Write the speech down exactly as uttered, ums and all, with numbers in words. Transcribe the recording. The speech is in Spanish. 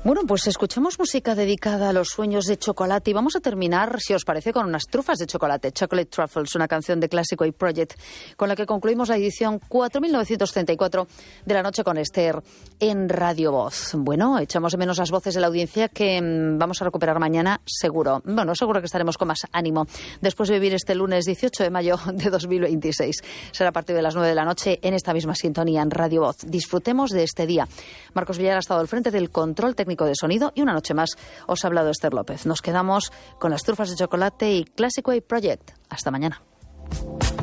Bueno, pues escuchamos música dedicada a los sueños de chocolate y vamos a terminar, si os parece, con unas trufas de chocolate, Chocolate Truffles, una canción de Classic Way Project, con la que concluimos la edición cuatro mil novecientos treinta y cuatro de La Noche con Esther en Radio Voz. Bueno, echamos de menos las voces de la audiencia que mmm, vamos a recuperar mañana, seguro. Bueno, seguro que estaremos con más ánimo después de vivir este lunes dieciocho de mayo de dos mil veintiséis. Será a partir de las nueve de la noche en esta misma sintonía en Radio Voz. Disfrutemos de este día. Marcos Villar ha estado al frente del control técnico de sonido y una noche más os ha hablado Esther López. Nos quedamos con las trufas de chocolate y Classic Way Project. Hasta mañana.